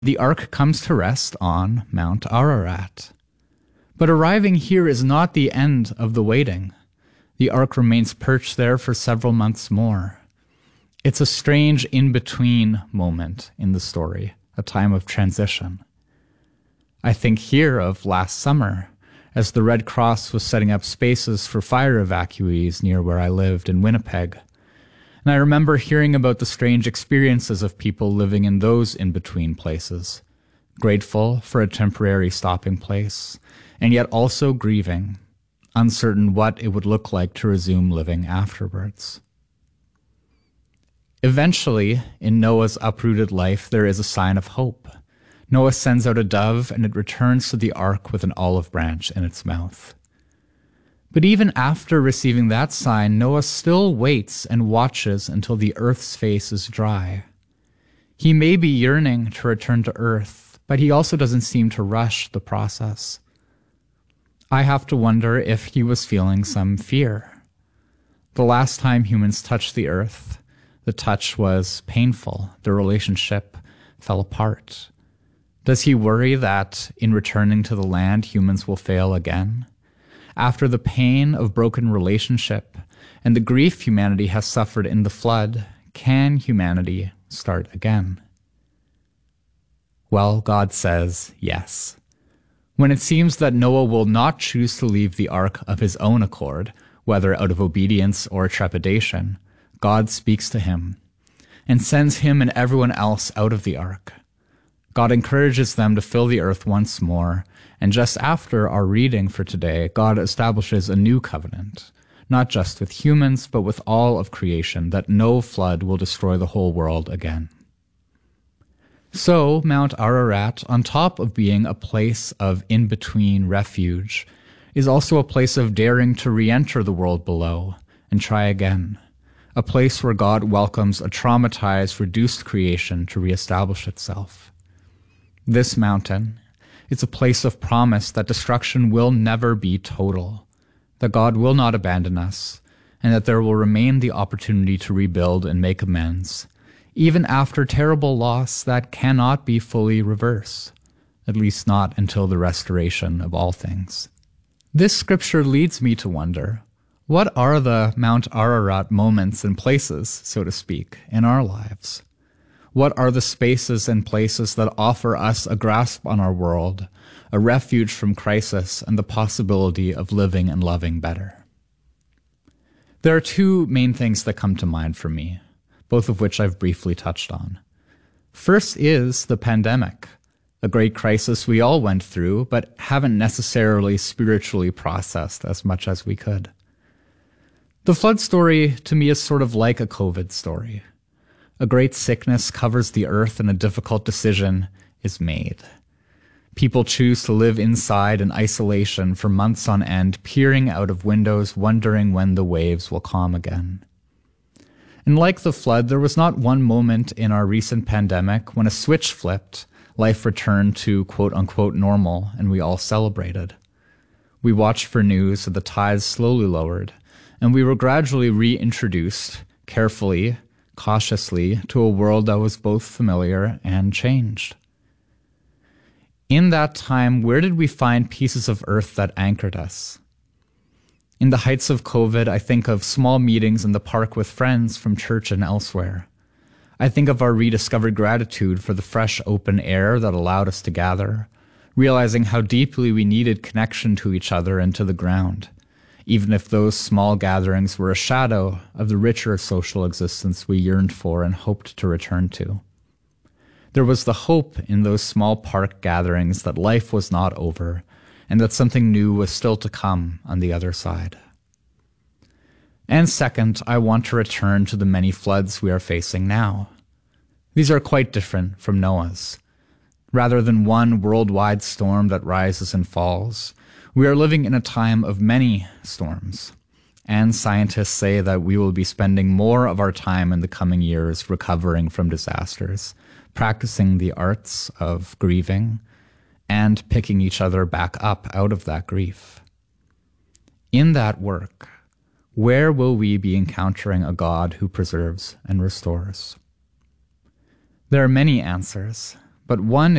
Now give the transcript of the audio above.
The ark comes to rest on Mount Ararat. But arriving here is not the end of the waiting. The ark remains perched there for several months more. It's a strange in-between moment in the story, a time of transition. I think here of last summer, as the Red Cross was setting up spaces for fire evacuees near where I lived in Winnipeg. And I remember hearing about the strange experiences of people living in those in-between places, grateful for a temporary stopping place, and yet also grieving, uncertain what it would look like to resume living afterwards. Eventually, in Noah's uprooted life, there is a sign of hope. Noah sends out a dove, and it returns to the ark with an olive branch in its mouth. But even after receiving that sign, Noah still waits and watches until the earth's face is dry. He may be yearning to return to earth, but he also doesn't seem to rush the process. I have to wonder if he was feeling some fear. The last time humans touched the earth, the touch was painful. The relationship fell apart. Does he worry that in returning to the land, humans will fail again? After the pain of broken relationship and the grief humanity has suffered in the flood, can humanity start again? Well, God says yes. When it seems that Noah will not choose to leave the ark of his own accord, whether out of obedience or trepidation, God speaks to him and sends him and everyone else out of the ark. God encourages them to fill the earth once more, and just after our reading for today, God establishes a new covenant, not just with humans, but with all of creation, that no flood will destroy the whole world again. So, Mount Ararat, on top of being a place of in-between refuge, is also a place of daring to re-enter the world below and try again, a place where God welcomes a traumatized, reduced creation to reestablish itself. This mountain is a place of promise that destruction will never be total, that God will not abandon us, and that there will remain the opportunity to rebuild and make amends, even after terrible loss that cannot be fully reversed, at least not until the restoration of all things. This scripture leads me to wonder, what are the Mount Ararat moments and places, so to speak, in our lives? What are the spaces and places that offer us a grasp on our world, a refuge from crisis, and the possibility of living and loving better? There are two main things that come to mind for me, both of which I've briefly touched on. First is the pandemic, a great crisis we all went through, but haven't necessarily spiritually processed as much as we could. The flood story, to me, is sort of like a COVID story. A great sickness covers the earth and a difficult decision is made. People choose to live inside in isolation for months on end, peering out of windows, wondering when the waves will calm again. And like the flood, there was not one moment in our recent pandemic when a switch flipped, life returned to quote-unquote normal, and we all celebrated. We watched for news that the tides slowly lowered, and we were gradually reintroduced, carefully, cautiously, to a world that was both familiar and changed. In that time, where did we find pieces of earth that anchored us? In the heights of COVID, I think of small meetings in the park with friends from church and elsewhere. I think of our rediscovered gratitude for the fresh open air that allowed us to gather, realizing how deeply we needed connection to each other and to the ground, even if those small gatherings were a shadow of the richer social existence we yearned for and hoped to return to. There was the hope in those small park gatherings that life was not over and that something new was still to come on the other side. And second, I want to return to the many floods we are facing now. These are quite different from Noah's. Rather than one worldwide storm that rises and falls, we are living in a time of many storms, and scientists say that we will be spending more of our time in the coming years recovering from disasters, practicing the arts of grieving, and picking each other back up out of that grief. In that work, where will we be encountering a God who preserves and restores? There are many answers, but one